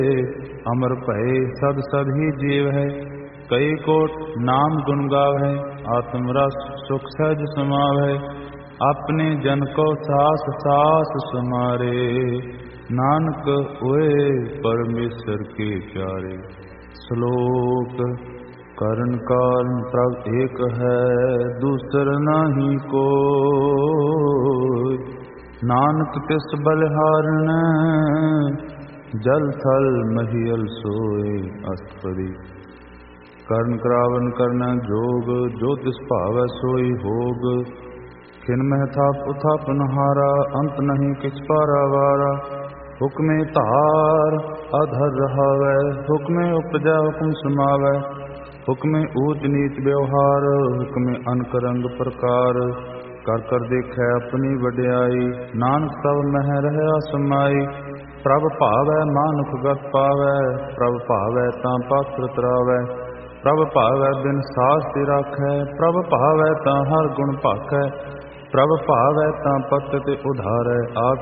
अमर भये सद सद ही जीव है। कई कोट नाम गुण गावै, आत्म रस सुख सहज समावै। अपने जन को सास सास समारे, नानक होए परमेश्वर के प्यारे। श्लोक करण कारण प्रभ एक है, दूसर नहीं कोई। नानक तिस बलिहारण, जल थल महियल सोए अस्तपदी। करण करावन करना जोग, जो तिस भावै सोई भोग। खिन मह थाप उथापन हारा, अंत नहीं किछ पारावारा। हुक्मे धार अधर रहावै, हुक्मे उपजा हुक्म समावै। हुक्मे ऊच नीच व्यवहार, हुक्मे अनक रंग प्रकार। कर कर देखै अपनी वड्याई, नानक सब मह रहया समाई। प्रभ भावै मानुख गत पावै, प्रभ भावै तां पात्र तरावै। प्रभ भावै बिन सास ते राखै, प्रभ भावै तां हर गुण भाखै। प्रभ भावै तां पत ते उधारै, आप